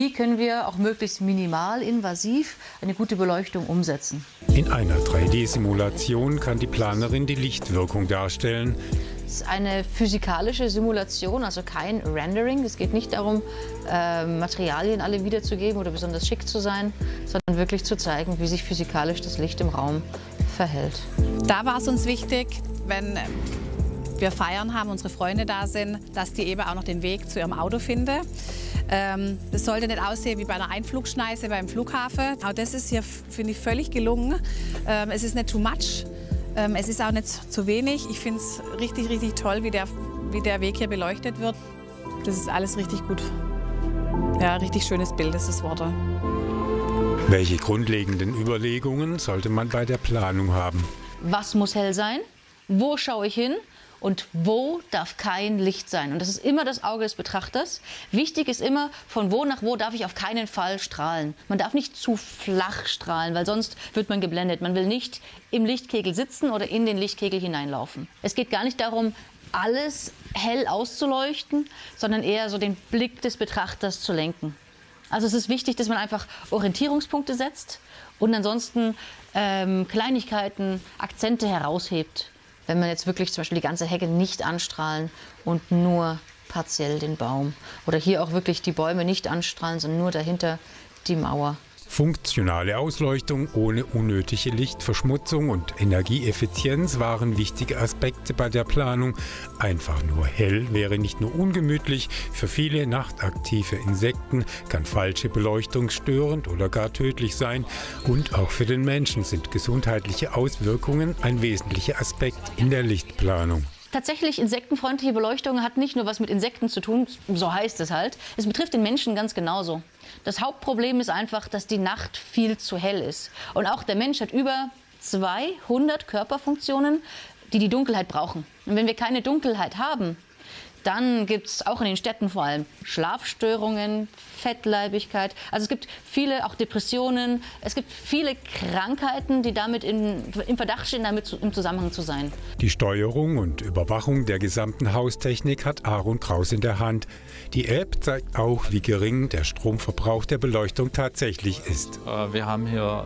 Wie können wir auch möglichst minimal invasiv eine gute Beleuchtung umsetzen? In einer 3D-Simulation kann die Planerin die Lichtwirkung darstellen. Es ist eine physikalische Simulation, also kein Rendering. Es geht nicht darum, Materialien alle wiederzugeben oder besonders schick zu sein, sondern wirklich zu zeigen, wie sich physikalisch das Licht im Raum verhält. Da war es uns wichtig, wenn wir feiern haben, unsere Freunde da sind, dass die eben auch noch den Weg zu ihrem Auto finden. Das sollte nicht aussehen wie bei einer Einflugschneise beim Flughafen. Auch das ist hier, finde ich, völlig gelungen. Es ist nicht too much, es ist auch nicht zu wenig. Ich finde es richtig, richtig toll, wie der Weg hier beleuchtet wird. Das ist alles richtig gut. Ja, richtig schönes Bild ist das Wort. Welche grundlegenden Überlegungen sollte man bei der Planung haben? Was muss hell sein? Wo schaue ich hin? Und wo darf kein Licht sein? Und das ist immer das Auge des Betrachters. Wichtig ist immer, von wo nach wo darf ich auf keinen Fall strahlen. Man darf nicht zu flach strahlen, weil sonst wird man geblendet. Man will nicht im Lichtkegel sitzen oder in den Lichtkegel hineinlaufen. Es geht gar nicht darum, alles hell auszuleuchten, sondern eher so den Blick des Betrachters zu lenken. Also es ist wichtig, dass man einfach Orientierungspunkte setzt und ansonsten Kleinigkeiten, Akzente heraushebt. Wenn man jetzt wirklich zum Beispiel die ganze Hecke nicht anstrahlen und nur partiell den Baum. Oder hier auch wirklich die Bäume nicht anstrahlen, sondern nur dahinter die Mauer. Funktionale Ausleuchtung ohne unnötige Lichtverschmutzung und Energieeffizienz waren wichtige Aspekte bei der Planung. Einfach nur hell wäre nicht nur ungemütlich, für viele nachtaktive Insekten kann falsche Beleuchtung störend oder gar tödlich sein. Und auch für den Menschen sind gesundheitliche Auswirkungen ein wesentlicher Aspekt in der Lichtplanung. Tatsächlich, insektenfreundliche Beleuchtung hat nicht nur was mit Insekten zu tun, so heißt es halt. Es betrifft den Menschen ganz genauso. Das Hauptproblem ist einfach, dass die Nacht viel zu hell ist. Und auch der Mensch hat über 200 Körperfunktionen, die die Dunkelheit brauchen. Und wenn wir keine Dunkelheit haben, dann gibt es auch in den Städten vor allem Schlafstörungen, Fettleibigkeit. Also es gibt viele, auch Depressionen. Es gibt viele Krankheiten, die damit im Verdacht stehen, damit im Zusammenhang zu sein. Die Steuerung und Überwachung der gesamten Haustechnik hat Aaron Kraus in der Hand. Die App zeigt auch, wie gering der Stromverbrauch der Beleuchtung tatsächlich ist. Wir haben hier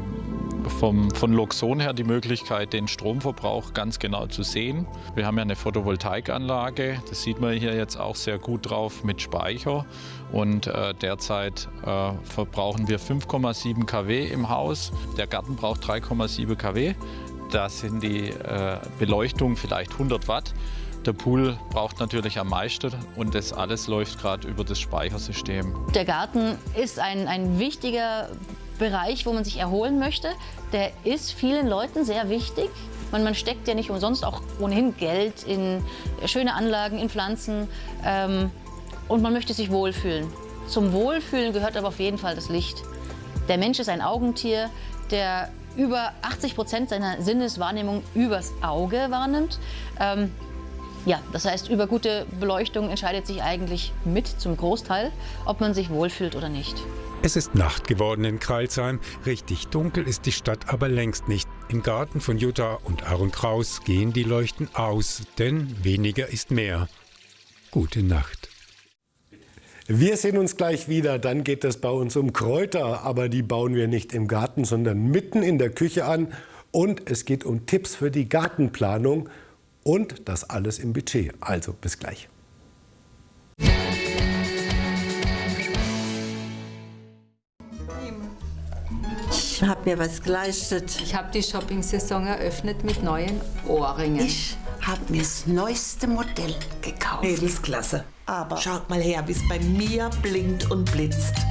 von Loxon her die Möglichkeit, den Stromverbrauch ganz genau zu sehen. Wir haben ja eine Photovoltaikanlage, das sieht man hier jetzt auch sehr gut drauf mit Speicher. Und derzeit verbrauchen wir 5,7 kW im Haus. Der Garten braucht 3,7 kW. Da sind die Beleuchtung vielleicht 100 Watt. Der Pool braucht natürlich am meisten und das alles läuft gerade über das Speichersystem. Der Garten ist ein wichtiger Bereich, wo man sich erholen möchte. Der ist vielen Leuten sehr wichtig. Man steckt ja nicht umsonst auch ohnehin Geld in schöne Anlagen, in Pflanzen und man möchte sich wohlfühlen. Zum Wohlfühlen gehört aber auf jeden Fall das Licht. Der Mensch ist ein Augentier, der über 80% seiner Sinneswahrnehmung übers Auge wahrnimmt. Ja, das heißt, über gute Beleuchtung entscheidet sich eigentlich mit zum Großteil, ob man sich wohlfühlt oder nicht. Es ist Nacht geworden in Crailsheim. Richtig dunkel ist die Stadt aber längst nicht. Im Garten von Jutta und Aaron Kraus gehen die Leuchten aus, denn weniger ist mehr. Gute Nacht. Wir sehen uns gleich wieder, dann geht es bei uns um Kräuter, aber die bauen wir nicht im Garten, sondern mitten in der Küche an. Und es geht um Tipps für die Gartenplanung und das alles im Budget. Also bis gleich. Ich habe mir was geleistet. Ich habe die Shopping-Saison eröffnet mit neuen Ohrringen. Ich habe mir das neueste Modell gekauft. Mädelsklasse. Aber Schaut mal her, wie es bei mir blinkt und blitzt.